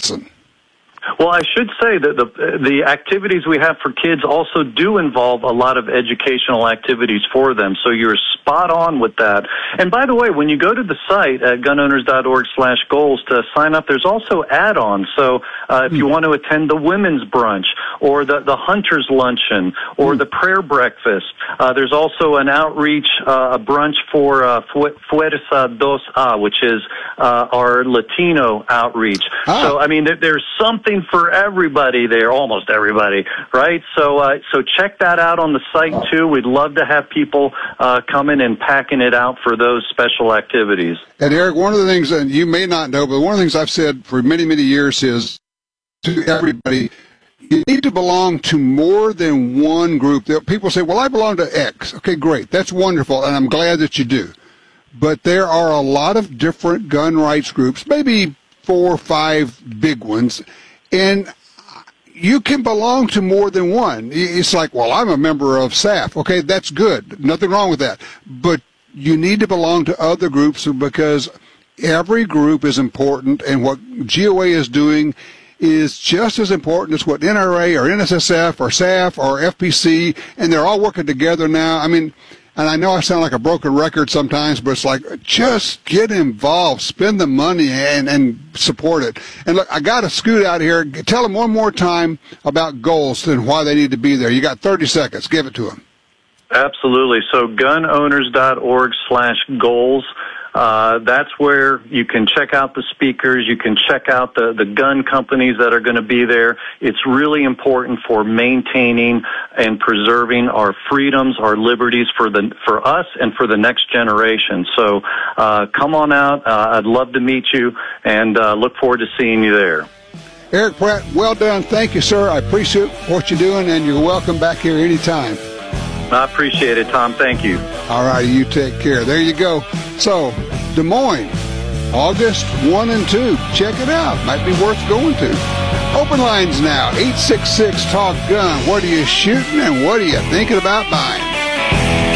Johnson. Well, I should say that the activities we have for kids also do involve a lot of educational activities for them. So you're spot on with that. And by the way, when you go to the site at gunowners.org/goals to sign up, there's also add-ons. So if you want to attend the women's brunch or the hunters luncheon or the prayer breakfast, there's also an outreach, a brunch for Fuerza 2A, which is our Latino outreach. So, I mean, there's something for everybody there, almost everybody, right? So check that out on the site too. We'd love to have people coming and packing it out for those special activities. And Eric, one of the things that you may not know, but one of the things I've said for many, many years is to everybody, you need to belong to more than one group. People say, well, I belong to X. Okay, great. That's wonderful, and I'm glad that you do. But there are a lot of different gun rights groups, maybe 4 or 5 big ones, and you can belong to more than one. It's like, well, I'm a member of SAF. Okay, that's good. Nothing wrong with that. But you need to belong to other groups because every group is important, and what GOA is doing is just as important as what NRA or NSSF or SAF or FPC, and they're all working together now. I mean, and I know I sound like a broken record sometimes, but it's like, just get involved, spend the money, and support it. And look, I got to scoot out here. Tell them one more time about goals and why they need to be there. You got 30 seconds. Give it to them. Absolutely. So gunowners.org/goals. That's where you can check out the speakers. You can check out the gun companies that are going to be there. It's really important for maintaining and preserving our freedoms, our liberties for us and for the next generation. So come on out. I'd love to meet you, and look forward to seeing you there. Eric Pratt, well done. Thank you, sir. I appreciate what you're doing, and you're welcome back here anytime. I appreciate it, Tom. Thank you. All right, you take care. There you go. So, Des Moines, August 1 and 2. Check it out. Might be worth going to. Open lines now, 866-TALK-GUN. What are you shooting and what are you thinking about buying?